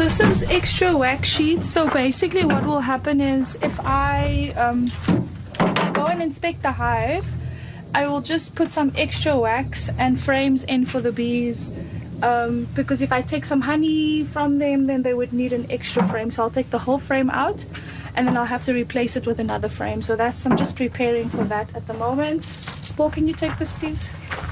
this is extra wax sheet. So basically what will happen is if I go and inspect the hive, I will just put some extra wax and frames in for the bees, because if I take some honey from them, then they would need an extra frame. So I'll take the whole frame out and then I'll have to replace it with another frame. So I'm just preparing for that at the moment. Spore, can you take this please?